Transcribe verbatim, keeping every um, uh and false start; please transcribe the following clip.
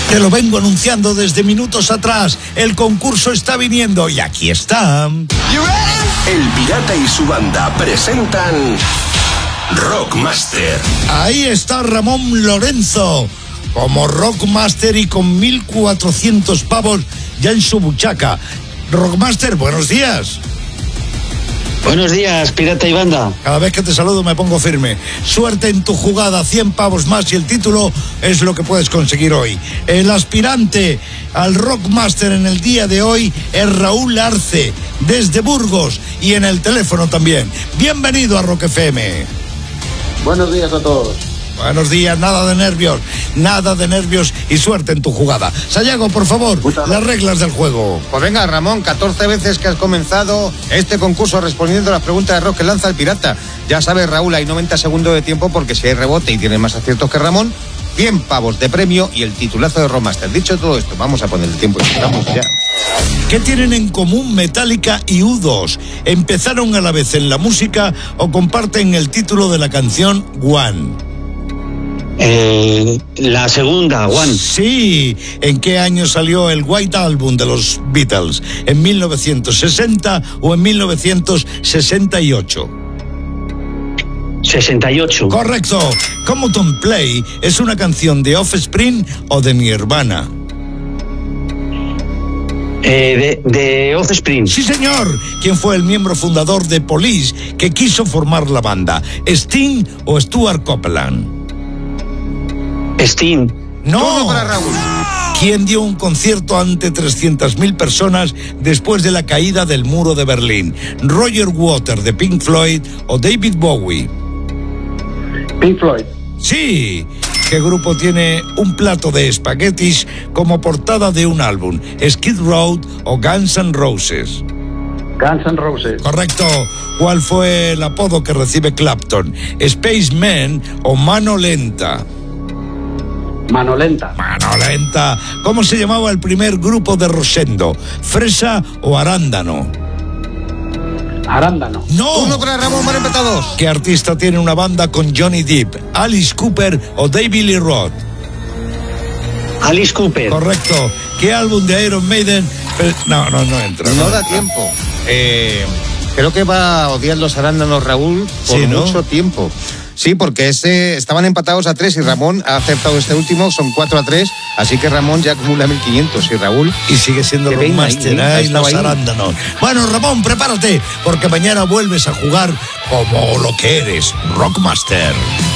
Te lo vengo anunciando desde minutos atrás. El concurso está viniendo y aquí está. El Pirata y su banda presentan Rockmaster. Ahí está Ramón Lorenzo como Rockmaster y con mil cuatrocientos pavos ya en su buchaca. Rockmaster, buenos días. Buenos días, Pirata y banda. Cada vez que te saludo me pongo firme. Suerte en tu jugada, cien pavos más y el título es lo que puedes conseguir hoy. El aspirante al Rockmaster en el día de hoy es Raúl Arce, desde Burgos, y en el teléfono también. Bienvenido a Rock F M. Buenos días a todos. Buenos días, nada de nervios, nada de nervios y suerte en tu jugada. Sayago, por favor, las reglas del juego. Pues venga, Ramón, catorce veces que has comenzado este concurso respondiendo a las preguntas de rock que lanza el pirata. Ya sabes, Raúl, hay noventa segundos de tiempo porque si hay rebote y tienes más aciertos que Ramón, cien pavos de premio y el titulazo de Rockmaster. Dicho todo esto, vamos a poner el tiempo y vamos ya. ¿Qué tienen en común Metallica y U dos? ¿Empezaron a la vez en la música o comparten el título de la canción One? Eh, la segunda, One. Sí. ¿En qué año salió el White Album de los Beatles? ¿En mil novecientos sesenta o en mil novecientos sesenta y ocho? sesenta y ocho. Correcto. Come Don't Play es una canción de Offspring o de Nirvana. Eh, de, de Offspring. Sí, señor. ¿Quién fue el miembro fundador de Police que quiso formar la banda? ¿Sting o Stuart Copeland? Sting. No. Todo para Raúl. ¿Quién dio un concierto ante trescientas mil personas después de la caída del muro de Berlín? ¿Roger Waters de Pink Floyd o David Bowie? Pink Floyd. Sí. ¿Qué grupo tiene un plato de espaguetis como portada de un álbum? ¿Skid Row o Guns N' Roses? Guns N' Roses. Correcto. ¿Cuál fue el apodo que recibe Clapton? ¿Spaceman o Mano Lenta? Mano Lenta. Mano Lenta. ¿Cómo se llamaba el primer grupo de Rosendo? ¿Fresa o Arándano? Arándano. No. Uno para Ramón, van empatados. ¿Qué artista tiene una banda con Johnny Depp? ¿Alice Cooper o David Lee Roth? Alice Cooper. Correcto. ¿Qué álbum de Iron Maiden? No, no, no entra. No da tiempo. Eh, creo que va a odiar los arándanos Raúl por Sí, ¿no? mucho tiempo. Sí, porque ese, estaban empatados a tres y Ramón ha acertado este último, son cuatro a tres, así que Ramón ya acumula mil quinientos y Raúl... Y sigue siendo que ven Rockmaster, ahí, ahí ¿eh? Los estaba ahí. arándanos. Bueno, Ramón, prepárate, porque mañana vuelves a jugar como lo que eres, Rockmaster.